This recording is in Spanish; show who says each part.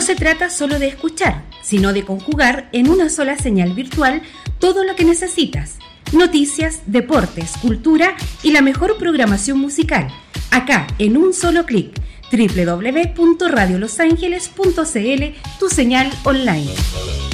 Speaker 1: se trata solo de escuchar, sino de conjugar en una sola señal virtual todo lo que necesitas. Noticias, deportes, cultura y la mejor programación musical. Acá, en un solo clic. www.radiolosangeles.cl, tu señal online.